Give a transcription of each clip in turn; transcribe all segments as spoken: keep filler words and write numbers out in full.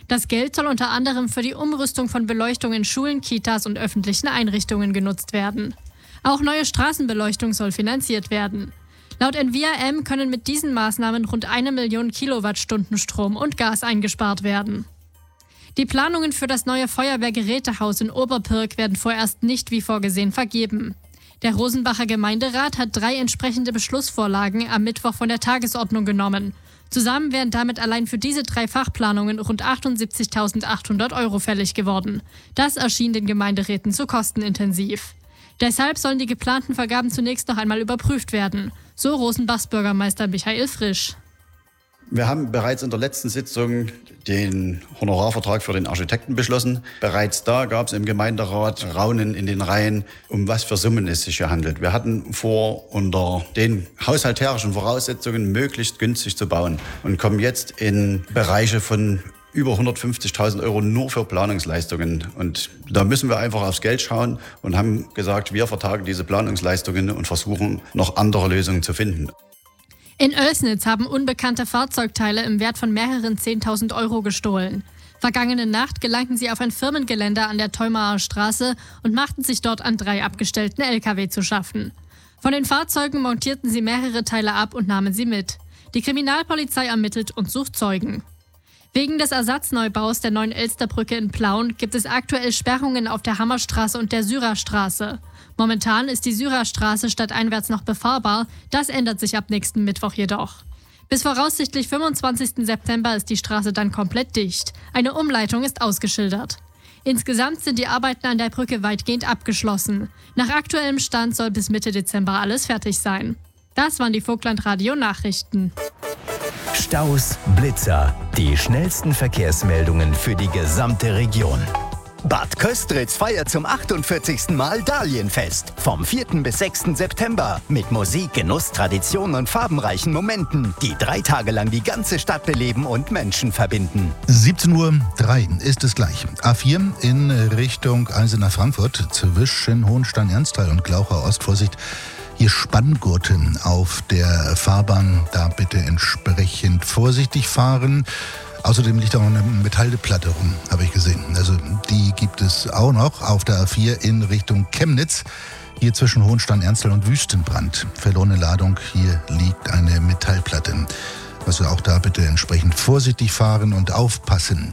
Das Geld soll unter anderem für die Umrüstung von Beleuchtung in Schulen, Kitas und öffentlichen Einrichtungen genutzt werden. Auch neue Straßenbeleuchtung soll finanziert werden. Laut N V R M können mit diesen Maßnahmen rund eine Million Kilowattstunden Strom und Gas eingespart werden. Die Planungen für das neue Feuerwehrgerätehaus in Oberpirk werden vorerst nicht wie vorgesehen vergeben. Der Rosenbacher Gemeinderat hat drei entsprechende Beschlussvorlagen am Mittwoch von der Tagesordnung genommen. Zusammen wären damit allein für diese drei Fachplanungen rund achtundsiebzigtausendachthundert Euro fällig geworden. Das erschien den Gemeinderäten zu kostenintensiv. Deshalb sollen die geplanten Vergaben zunächst noch einmal überprüft werden, so Rosenbachs Bürgermeister Michael Frisch. Wir haben bereits in der letzten Sitzung den Honorarvertrag für den Architekten beschlossen. Bereits da gab es im Gemeinderat Raunen in den Reihen, um was für Summen es sich hier handelt. Wir hatten vor, unter den haushalterischen Voraussetzungen möglichst günstig zu bauen und kommen jetzt in Bereiche von über hundertfünfzigtausend Euro nur für Planungsleistungen. Und da müssen wir einfach aufs Geld schauen und haben gesagt, wir vertagen diese Planungsleistungen und versuchen, noch andere Lösungen zu finden. In Oelsnitz haben unbekannte Fahrzeugteile im Wert von mehreren zehntausend Euro gestohlen. Vergangene Nacht gelangten sie auf ein Firmengelände an der Teumaer Straße und machten sich dort an drei abgestellten L K W zu schaffen. Von den Fahrzeugen montierten sie mehrere Teile ab und nahmen sie mit. Die Kriminalpolizei ermittelt und sucht Zeugen. Wegen des Ersatzneubau's der neuen Elsterbrücke in Plauen gibt es aktuell Sperrungen auf der Hammerstraße und der Syrerstraße. Momentan ist die Syrerstraße stadteinwärts noch befahrbar, das ändert sich ab nächsten Mittwoch jedoch. Bis voraussichtlich fünfundzwanzigsten September ist die Straße dann komplett dicht. Eine Umleitung ist ausgeschildert. Insgesamt sind die Arbeiten an der Brücke weitgehend abgeschlossen. Nach aktuellem Stand soll bis Mitte Dezember alles fertig sein. Das waren die Vogtland-Radio-Nachrichten. Staus, Blitzer, die schnellsten Verkehrsmeldungen für die gesamte Region. Bad Köstritz feiert zum achtundvierzigsten Mal Dahlienfest. Vom vierten bis sechsten September. Mit Musik, Genuss, Tradition und farbenreichen Momenten, die drei Tage lang die ganze Stadt beleben und Menschen verbinden. siebzehn Uhr drei ist es gleich. A vier in Richtung Eisenach Frankfurt zwischen Hohenstein-Ernsthal und Glauchau Ost. Vorsicht, hier Spanngurte auf der Fahrbahn. Da bitte entsprechend vorsichtig fahren. Außerdem liegt auch eine Metallplatte rum, habe ich gesehen. Also die gibt es auch noch auf der A vier in Richtung Chemnitz. Hier zwischen Hohenstein-Ernsthal und Wüstenbrand. Verlorene Ladung, hier liegt eine Metallplatte. Also auch da bitte entsprechend vorsichtig fahren und aufpassen.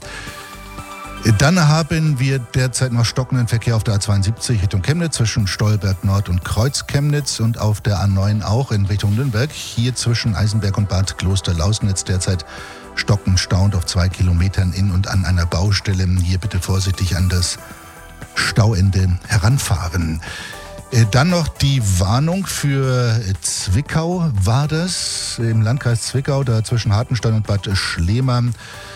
Dann haben wir derzeit noch stockenden Verkehr auf der A zweiundsiebzig Richtung Chemnitz zwischen Stolberg Nord und Kreuz Chemnitz und auf der A neun auch in Richtung Nürnberg. Hier zwischen Eisenberg und Bad Kloster-Lausnitz derzeit stockend stauend auf zwei Kilometern in und an einer Baustelle. Hier bitte vorsichtig an das Stauende heranfahren. Dann noch die Warnung für Zwickau war das. Im Landkreis Zwickau, da zwischen Hartenstein und Bad Schlema,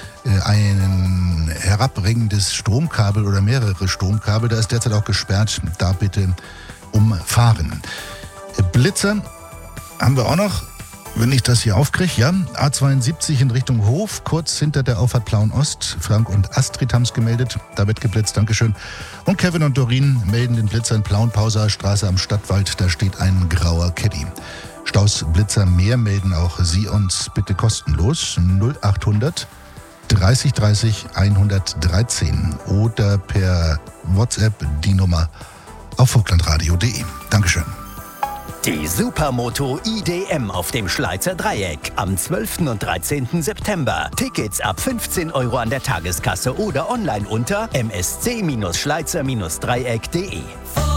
ein herabringendes Stromkabel oder mehrere Stromkabel. Da ist derzeit auch gesperrt. Da bitte umfahren. Blitzer haben wir auch noch. Wenn ich das hier aufkriege, ja, A zweiundsiebzig in Richtung Hof, kurz hinter der Auffahrt Plauen Ost. Frank und Astrid haben es gemeldet, da wird geblitzt, Dankeschön. Und Kevin und Doreen melden den Blitzer in Plauen-Pauser Straße am Stadtwald, da steht ein grauer Caddy. Staus, Blitzer, mehr melden auch Sie uns bitte kostenlos, null achthundert dreißig dreißig hundertdreizehn oder per WhatsApp die Nummer auf vogtlandradio punkt de. Dankeschön. Die Supermoto I D M auf dem Schleizer Dreieck am zwölften und dreizehnten September. Tickets ab fünfzehn Euro an der Tageskasse oder online unter m s c schleizer dreieck punkt de.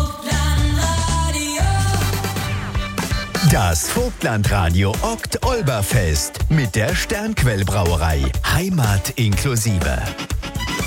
Das Vogtlandradio Okt-Olberfest mit der Sternquell Brauerei. Heimat inklusive.